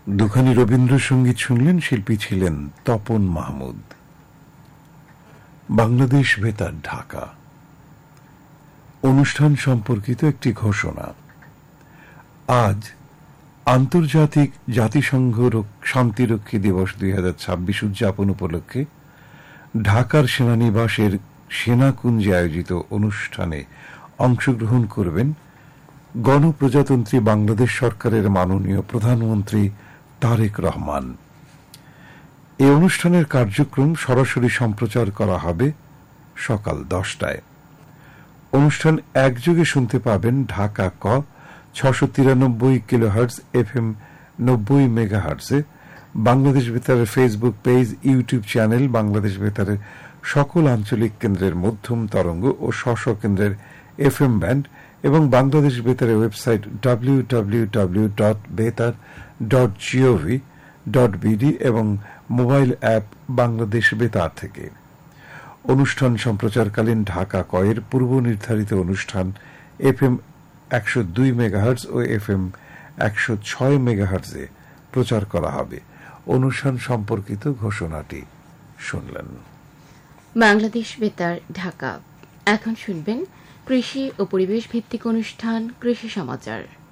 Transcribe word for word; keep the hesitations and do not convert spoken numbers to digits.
দুখানি রবীন্দ্রসঙ্গীত শুনলেন, শিল্পী ছিলেন তপন মাহমুদ। বাংলাদেশ বেতার ঢাকা। অনুষ্ঠান সম্পর্কিত একটি ঘোষণা। আজ আন্তর্জাতিক জাতিসংঘ শান্তিরক্ষী দিবস দুই হাজার ছাব্বিশ উদযাপন উপলক্ষে ঢাকার সেনানিবাসের সেনাকুঞ্জে আয়োজিত অনুষ্ঠানে অংশগ্রহণ করবেন গণপ্রজাতন্ত্রী বাংলাদেশ সরকারের মাননীয় প্রধানমন্ত্রী তারেক রহমান। এই অনুষ্ঠানের কার্যক্রম সরাসরি সম্প্রচার করা হবে সকাল দশটায়। অনুষ্ঠান একযোগে শুনতে পাবেন ঢাকা ক ছশো তিরানব্বই কিলোহার্টজ এফ এম নব্বই মেগাহার্টজে, Bangladesh বেতারের Facebook page, YouTube channel, Bangladesh বেতারের সকল আঞ্চলিক কেন্দ্রের মধ্যম তরঙ্গ ও স্ব কেন্দ্রের এফ এম ব্যান্ড এবং Bangladesh বেতারের website W W W dot বেতার ডট জিওভি ডট বিডি এবং মোবাইল অ্যাপ বাংলাদেশ বেতার থেকে। অনুষ্ঠান সম্প্রচারকালীন ঢাকা কয়ের পূর্ব নির্ধারিত অনুষ্ঠান এফ এম একশো দুই মেগাহার্টজ ও এফ এম একশো ছয় মেগাহার্টজে প্রচার করা হবে। অনুষ্ঠান সম্পর্কিত ঘোষণাটি শুনলেন। বাংলাদেশ বেতার ঢাকা। এখন শুনবেন কৃষি ও পরিবেশ ভিত্তিক অনুষ্ঠান কৃষি সমাচার।